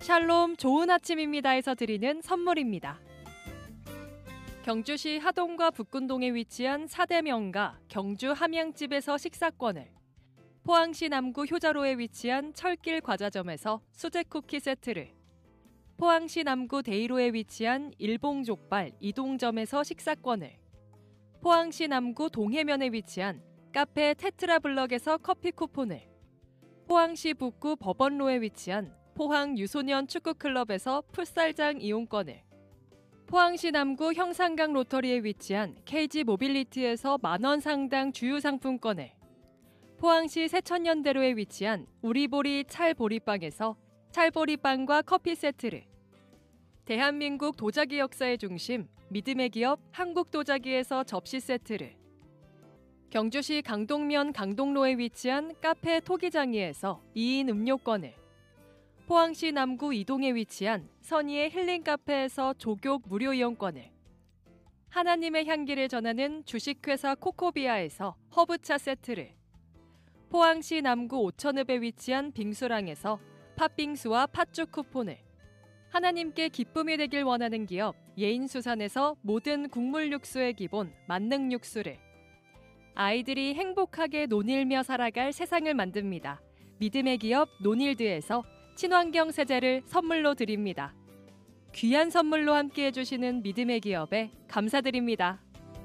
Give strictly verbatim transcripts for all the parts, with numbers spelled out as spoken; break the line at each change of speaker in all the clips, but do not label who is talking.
샬롬 좋은 아침입니다에서 드리는 선물입니다. 경주시 하동과 북군동에 위치한 사대명가 경주 함양집에서 식사권을, 포항시 남구 효자로에 위치한 철길 과자점에서 수제 쿠키 세트를, 포항시 남구 대이로에 위치한 일봉족발 이동점에서 식사권을, 포항시 남구 동해면에 위치한 카페 테트라블럭에서 커피 쿠폰을, 포항시 북구 법원로에 위치한 포항 유소년 축구클럽에서 풋살장 이용권을, 포항시 남구 형산강 로터리에 위치한 케이지 모빌리티에서 만원 상당 주유상품권을, 포항시 세천년대로에 위치한 우리보리 찰보리빵에서 찰보리빵과 커피 세트를, 대한민국 도자기 역사의 중심 믿음의 기업 한국도자기에서 접시 세트를, 경주시 강동면 강동로에 위치한 카페 토기장이에서 이인 음료권을, 포항시 남구 이동에 위치한 선의의 힐링카페에서 조교 무료 이용권을, 하나님의 향기를 전하는 주식회사 코코비아에서 허브차 세트를, 포항시 남구 오천읍에 위치한 빙수랑에서 팥빙수와 팥죽 쿠폰을, 하나님께 기쁨이 되길 원하는 기업 예인수산에서 모든 국물 육수의 기본 만능 육수를, 아이들이 행복하게 논일며 살아갈 세상을 만듭니다. 믿음의 기업 논일드에서 친환경 세제를 선물로 드립니다. 귀한 선물로 함께해 주시는 믿음의 기업에 감사드립니다.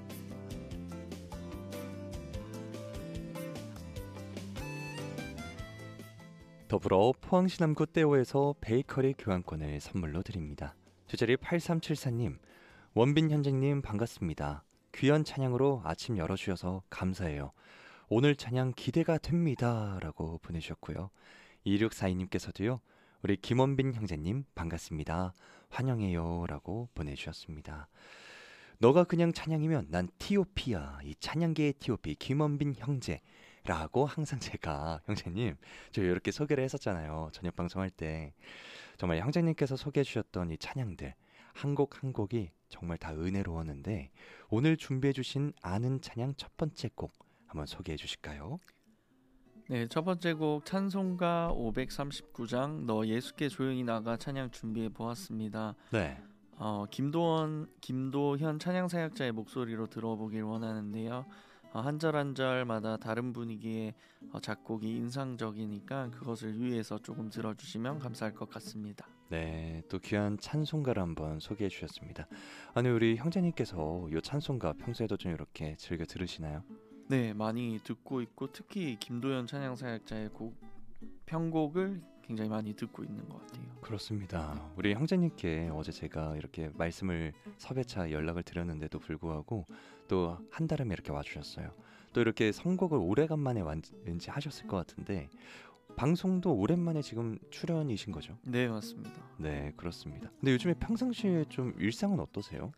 더불어 포항시 남구 떼오에서 베이커리 교환권을 선물로 드립니다. 주자리 팔삼칠사님, 원빈 현재님 반갑습니다. 귀한 찬양으로 아침 열어주셔서 감사해요. 오늘 찬양 기대가 됩니다. 라고 보내주셨고요. 이육사이님께서도요. 우리 김원빈 형제님 반갑습니다. 환영해요. 라고 보내주셨습니다. 너가 그냥 찬양이면 난 티오피야. 이 찬양계의 티오피 김원빈 형제. 라고 항상 제가 형제님 저 이렇게 소개를 했었잖아요. 저녁 방송할 때. 정말 형제님께서 소개해 주셨던 이 찬양들 한 곡 한 곡이 정말 다 은혜로웠는데 오늘 준비해 주신 아는 찬양 첫 번째 곡 한번 소개해 주실까요?
네, 첫 번째 곡 찬송가 오백삼십구 장 너 예수께 조용히 나가 찬양 준비해 보았습니다.
네.
어, 김도원, 김도현 찬양사역자의 목소리로 들어보길 원하는데요. 어, 한 절 한 절마다 다른 분위기의 어, 작곡이 인상적이니까 그것을 유의해서 조금 들어주시면 감사할 것 같습니다.
네, 또 귀한 찬송가를 한번 소개해 주셨습니다. 아니 우리 형제님께서 이 찬송가 평소에도 좀 이렇게 즐겨 들으시나요?
네, 많이 듣고 있고 특히 김도현 찬양사역자의 곡 편곡을 굉장히 많이 듣고 있는 것 같아요.
그렇습니다. 우리 형제님께 어제 제가 이렇게 말씀을 섭외차 연락을 드렸는데도 불구하고 또 한달음에 이렇게 와주셨어요. 또 이렇게 선곡을 오래간만에 왠지 하셨을 것 같은데 방송도 오랜만에 지금 출연이신 거죠?
네, 맞습니다.
네, 그렇습니다. 근데 요즘에 평상시에 좀 일상은 어떠세요?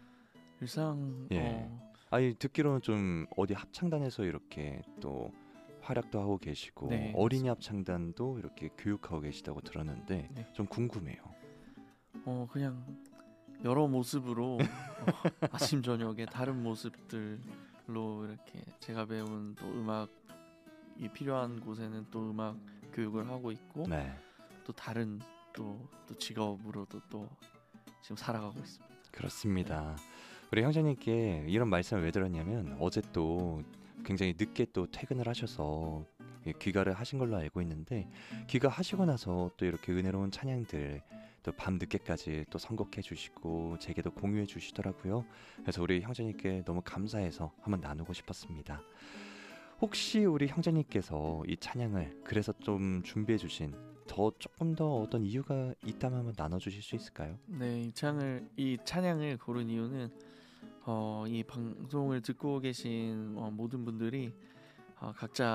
일상...
예.
어...
아니 듣기로는 좀 어디 합창단에서 이렇게 또 활약도 하고 계시고
네,
어린이 합창단도 이렇게 교육하고 계시다고 들었는데
네.
좀 궁금해요.
어 그냥 여러 모습으로 어, 아침 저녁에 다른 모습들로 이렇게 제가 배운 또 음악이 필요한 곳에는 또 음악 교육을 하고 있고
네.
또 다른 또, 또 직업으로도 또 지금 살아가고 있습니다.
그렇습니다. 우리 형제님께 이런 말씀을 왜 들었냐면 어제 또 굉장히 늦게 또 퇴근을 하셔서 귀가를 하신 걸로 알고 있는데 귀가하시고 나서 또 이렇게 은혜로운 찬양들 또 밤 늦게까지 또 선곡해 주시고 제게도 공유해 주시더라고요. 그래서 우리 형제님께 너무 감사해서 한번 나누고 싶었습니다. 혹시 우리 형제님께서 이 찬양을 그래서 좀 준비해 주신 더 조금 더 어떤 이유가 있다면 한번 나눠주실 수 있을까요?
네, 이 찬을 이 찬양을 고른 이유는 어, 이 방송을 듣고 계신 어, 모든 분들이 어, 각자